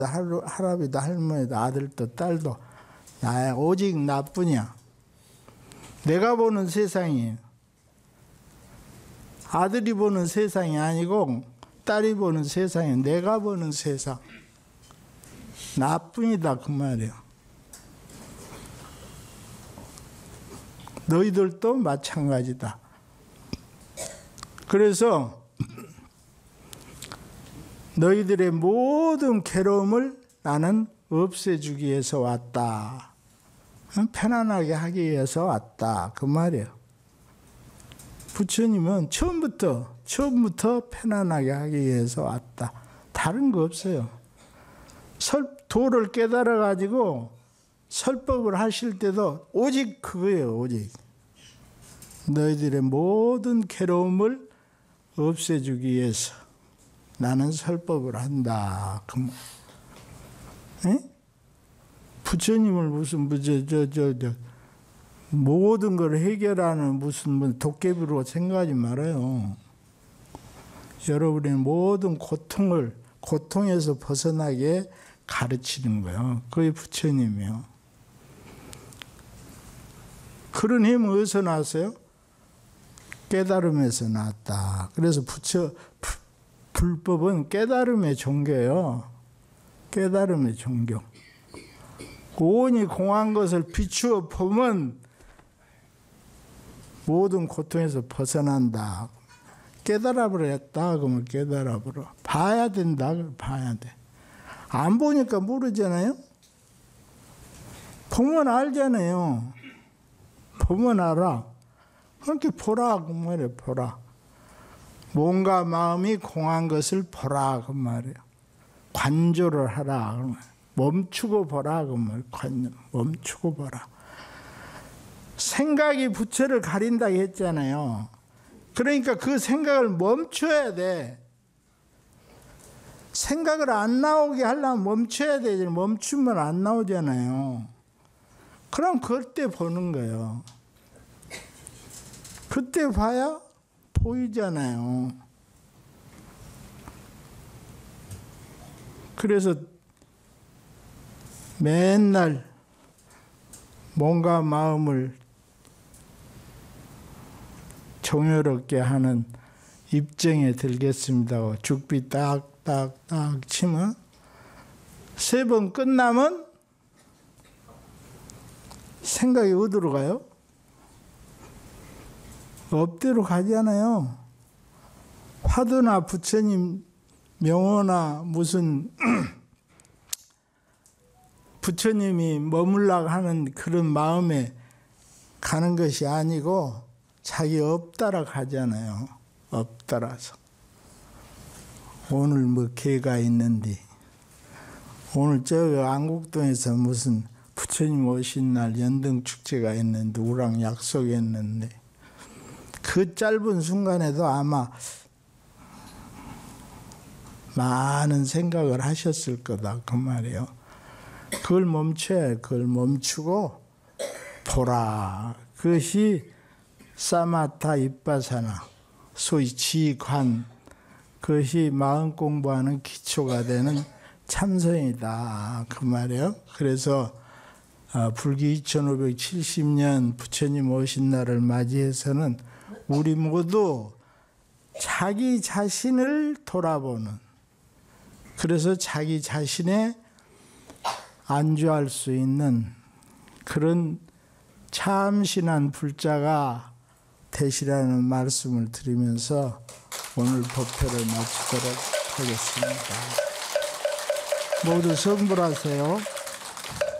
할아버지도 할머니도 아들도 딸도 오직 나뿐이야. 내가 보는 세상이에요. 아들이 보는 세상이 아니고 딸이 보는 세상이에요. 내가 보는 세상. 나뿐이다 그 말이에요. 너희들도 마찬가지다. 그래서 너희들의 모든 괴로움을 나는 없애주기 위해서 왔다. 편안하게 하기 위해서 왔다. 그 말이에요. 부처님은 처음부터 편안하게 하기 위해서 왔다. 다른 거 없어요. 도를 깨달아 가지고 설법을 하실 때도 오직 그거예요. 오직 너희들의 모든 괴로움을 없애주기 위해서 나는 설법을 한다. 부처님을 무슨 모든 걸 해결하는 무슨 도깨비로 생각하지 말아요. 여러분의 모든 고통에서 벗어나게 가르치는 거예요. 그게 부처님이에요. 그런 힘은 어디서 나왔어요? 깨달음에서 나왔다. 그래서 불법은 깨달음의 종교예요. 깨달음의 종교. 온이 공한 것을 비추어 보면 모든 고통에서 벗어난다. 깨달아버렸다. 그러면 깨달아버려. 봐야 된다. 봐야 돼. 안 보니까 모르잖아요. 보면 알잖아요. 보면 알아. 그렇게 보라 그 말이에요. 보라. 몸과 마음이 공한 것을 보라 그 말이에요. 관조를 하라. 멈추고 보라 그 말이에요. 멈추고 보라. 생각이 부처를 가린다고 했잖아요. 그러니까 그 생각을 멈춰야 돼. 생각을 안 나오게 하려면 멈춰야 되지. 멈추면 안 나오잖아요. 그럼 그때 보는 거예요. 그때 봐야 보이잖아요. 그래서 맨날 몸과 마음을 정열롭게 하는 입정에 들겠습니다. 죽비 딱딱딱 치면 3번 끝나면 생각이 어디로 가요? 업대로 가잖아요. 화두나 부처님 명호나 무슨 부처님이 머물라고 하는 그런 마음에 가는 것이 아니고 자기 업 따라 가잖아요. 업 따라서. 오늘 뭐 개가 있는데 오늘 저 안국동에서 무슨 부처님 오신 날 연등축제가 있는데 누구랑 약속했는데 그 짧은 순간에도 아마 많은 생각을 하셨을 거다 그 말이에요. 그걸 멈춰야 해. 그걸 멈추고 보라. 그것이 사마타 윗바사나 소위 지관, 그것이 마음 공부하는 기초가 되는 참선이다 그 말이에요. 그래서 불기 2570년 부처님 오신 날을 맞이해서는 우리 모두 자기 자신을 돌아보는, 그래서 자기 자신에 안주할 수 있는 그런 참신한 불자가 되시라는 말씀을 드리면서 오늘 법회를 마치도록 하겠습니다. 모두 성불하세요.